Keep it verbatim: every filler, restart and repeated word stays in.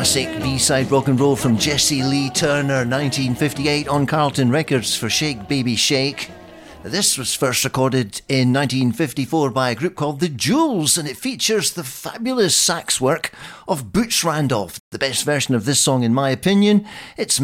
classic B-side rock and roll from Jesse Lee Turner, nineteen fifty-eight, on Carlton Records for Shake Baby Shake. This was first recorded in nineteen fifty-four by a group called The Jewels, and it features the fabulous sax work of Butch Randolph. The best version of this song, in my opinion. It's